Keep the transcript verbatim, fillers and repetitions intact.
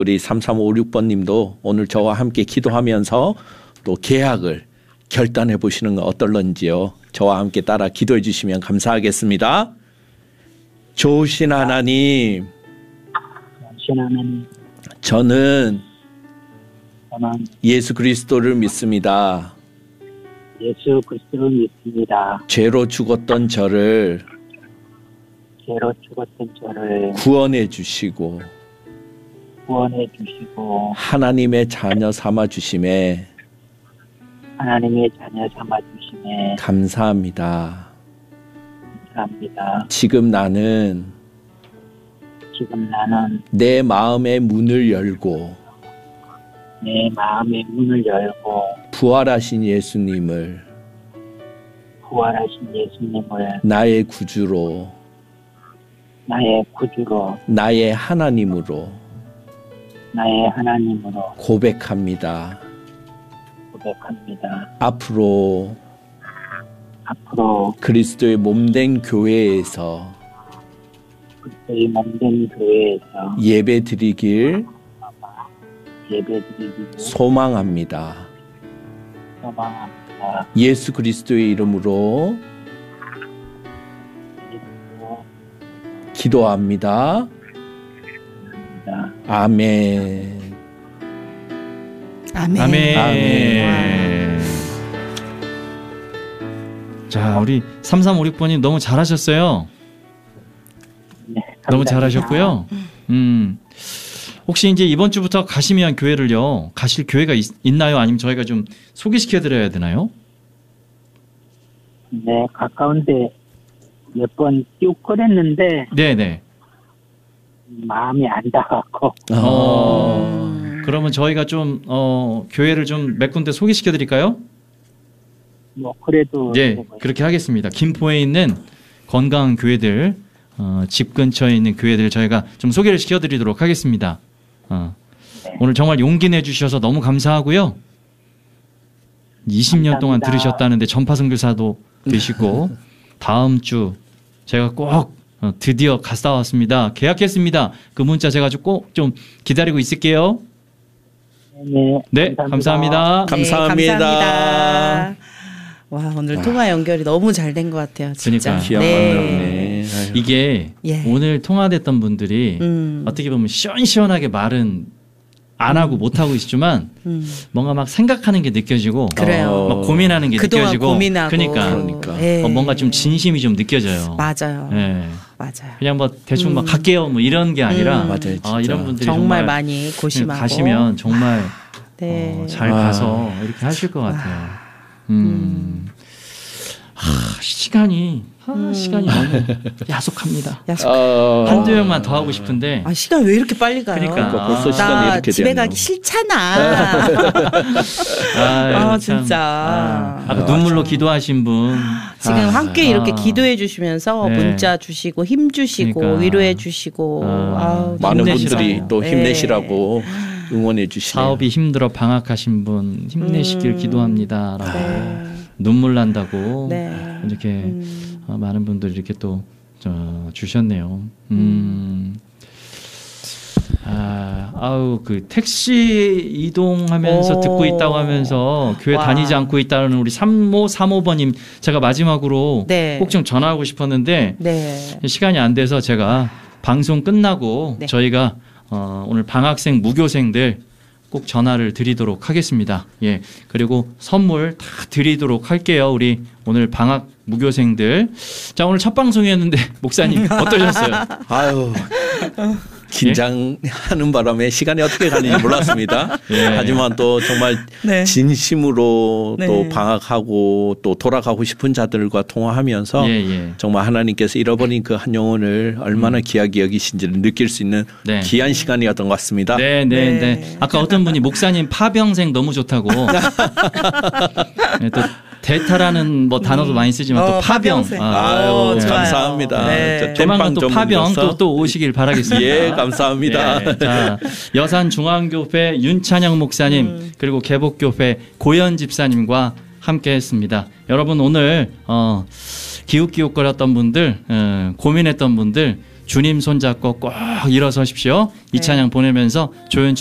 우리 삼삼오육 번님도 오늘 저와 함께 기도하면서 또 계약을 결단해 보시는 건 어떨런지요. 저와 함께 따라 기도해 주시면 감사하겠습니다. 좋으신 하나님, 좋으신 하나님, 저는 저는 예수 그리스도를 믿습니다. 예수 그리스도를 믿습니다. 죄로 죽었던 저를 죄로 죽었던 저를 구원해 주시고 구원해 주시고 하나님의 자녀 삼아 주심에 하나님의 자녀 삼아 주심에 감사합니다. 감사합니다. 지금 나는 지금 나는 내 마음의 문을 열고 내 마음의 문을 열고 부활하신 예수님을 부활하신 예수님을 나의 구주로 나의 구주로 나의 하나님으로 나의 하나님으로 고백합니다. 고백합니다. 앞으로 앞으로 그리스도의 몸된 교회에서 그리스도의 몸된 교회에서 예배 드리길 예배드리기를 소망합니다. 소망합니다. 예수 그리스도의 이름으로 예수로 기도합니다. 기도합니다. 아멘. 아멘. 아멘. 아멘. 자, 우리 삼삼오육 번님 너무 잘하셨어요. 네, 너무 감사합니다. 잘하셨고요. 음. 혹시 이제 이번 주부터 가시면 교회를요, 가실 교회가 있, 있나요? 아니면 저희가 좀 소개시켜 드려야 되나요? 네, 가까운데 몇 번 쭉 거렸는데 네네. 마음이 안 닿았고 어, 그러면 저희가 좀, 어, 교회를 좀 몇 군데 소개시켜 드릴까요? 뭐 그래도 예, 되고요. 그렇게 하겠습니다. 김포에 있는 건강한 교회들, 어, 집 근처에 있는 교회들 저희가 좀 소개를 시켜 드리도록 하겠습니다. 어, 네. 오늘 정말 용기 내주셔서 너무 감사하고요. 이십 년 동안 감사합니다. 들으셨다는데 전파 선교사도 되시고 다음 주 제가 꼭 어, 드디어 갔다 왔습니다. 계약했습니다. 그 문자 제가 꼭 좀 기다리고 있을게요. 네, 네, 감사합니다. 감사합니다. 네, 감사합니다. 와, 오늘 와. 통화 연결이 너무 잘 된 것 같아요. 진짜. 그러니까요. 귀한 만남네. 이게 예. 오늘 통화됐던 분들이 음. 어떻게 보면 시원시원하게 말은 안 하고 못 하고 있지만 음. 뭔가 막 생각하는 게 느껴지고 그래요. 막 고민하는 게 그동안 느껴지고 고민하고. 그러니까, 그러니까. 예. 어, 뭔가 좀 진심이 좀 느껴져요. 맞아요. 예. 맞아요. 그냥 뭐 대충 막 음. 갈게요 뭐 이런 게 아니라 음. 맞아요, 진짜. 아, 이런 분들이 정말, 정말, 많이 고심하고 가시면 정말 네. 어, 잘 아. 가서 이렇게 하실 것 같아요. 음. 하, 시간이 하, 음. 시간이 너무 야속합니다. 야속. 어, 한두 명만 더 하고 싶은데 아, 시간 왜 이렇게 빨리 가요? 그러니까. 그러니까 벌써 아. 시간이 나 이렇게 집에 되네요. 가기 싫잖아. 아, 아, 진짜. 아, 아까 눈물로 기도하신 분 지금 아, 함께 이렇게 아. 기도해 주시면서 네. 문자 주시고 힘 주시고 그러니까. 위로해 주시고 아. 아우, 많은 너무 분들이 감사해요. 또 네. 힘내시라고 응원해 주시네요. 사업이 힘들어 방학하신 분 힘내시길 음. 기도합니다라고 네. 눈물 난다고 네. 이렇게 음. 어, 많은 분들이 이렇게 또 저, 주셨네요. 음. 아, 아우 그 택시 이동하면서 오. 듣고 있다고 하면서 교회 와. 다니지 않고 있다는 우리 삼오삼오 번님 제가 마지막으로 네. 꼭 좀 전화하고 싶었는데 네. 시간이 안 돼서 제가 방송 끝나고 네. 저희가 어, 오늘 방학생 무교생들 꼭 전화를 드리도록 하겠습니다. 예. 그리고 선물 다 드리도록 할게요. 우리 오늘 방학 무교생들. 자, 오늘 첫 방송이었는데 목사님 어떠셨어요? 아유, 긴장하는 바람에 시간이 어떻게 가는지 몰랐습니다. 예. 하지만 또 정말 네. 진심으로 네. 또 방학하고 또 돌아가고 싶은 자들과 통화하면서 예, 예. 정말 하나님께서 잃어버린 그 한 영혼을 얼마나 귀하게 여기신지를 느낄 수 있는 네. 귀한 시간이었던 것 같습니다. 네, 네, 네. 네. 아까 어떤 분이 목사님 파병생 너무 좋다고. 네, 또 대타라는 뭐 단어도 많이 쓰지만 또 어, 파병. 파병생. 아유, 어, 좋아요. 감사합니다. 네. 저 조만간 또 땜빵 파병 전문가로서. 또, 또 오시길 바라겠습니다. 예, 감사합니다. 네, 자, 여산중앙교회 윤찬영 목사님 음. 그리고 개복교회 고현 집사님과 함께했습니다. 여러분 오늘 어, 기웃기웃거렸던 분들, 어, 고민했던 분들 주님 손잡고 꼭 일어서십시오. 이 네. 찬양 보내면서 조연